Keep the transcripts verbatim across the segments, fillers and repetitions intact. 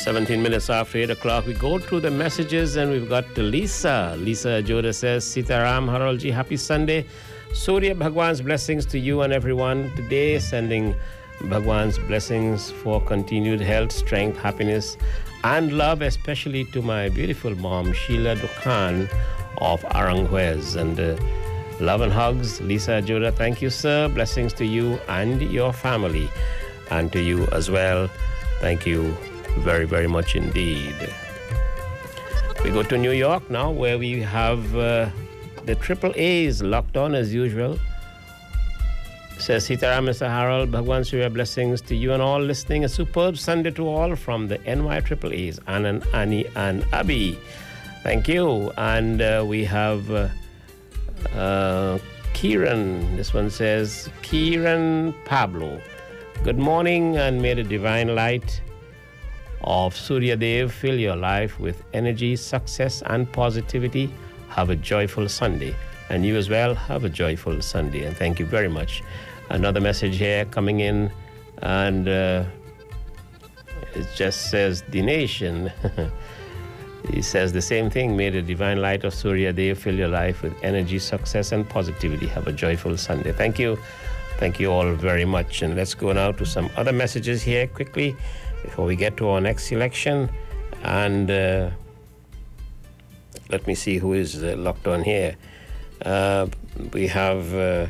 seventeen minutes after eight o'clock, we go through the messages and we've got Lisa. Lisa Joda says, Sitaram Haralji, happy Sunday. Surya Bhagwan's blessings to you and everyone today, sending Bhagwan's blessings for continued health, strength, happiness, and love, especially to my beautiful mom, Sheila Dukhan of Aranjuez. And uh, love and hugs, Lisa Joda. Thank you, sir. Blessings to you and your family, and to you as well. Thank you very, very much indeed. We go to New York now, where we have uh, the triple A's locked on as usual. Says Sitaram, Mister Harold, Bhagwan Surya, blessings to you and all listening. A superb Sunday to all from the N Y triple A's, Anand, Annie, and Abby. Thank you. And uh, we have uh, uh, Kieran. This one says, Kieran Pablo. Good morning, and may the divine light of Surya Dev fill your life with energy, success, and positivity. Have a joyful Sunday. And you as well, have a joyful Sunday. And thank you very much. Another message here coming in, and uh, it just says, the nation. He says the same thing. May the divine light of Surya Dev fill your life with energy, success, and positivity. Have a joyful Sunday. Thank you. Thank you all very much. And let's go now to some other messages here quickly before we get to our next selection. And uh, let me see who is uh, locked on here. Uh, we have uh,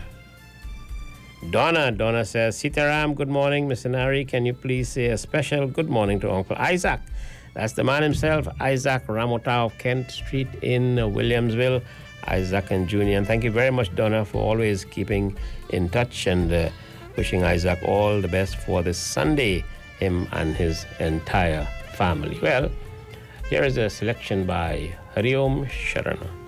Donna. Donna says, Sitaram, good morning. Mister Nari, can you please say a special good morning to Uncle Isaac? That's the man himself, Isaac Ramota of Kent Street in uh, Williamsville. Isaac and Junior. And thank you very much, Donna, for always keeping in touch, and uh, wishing Isaac all the best for this Sunday, him and his entire family. Well, here is a selection by Hariom Sharana.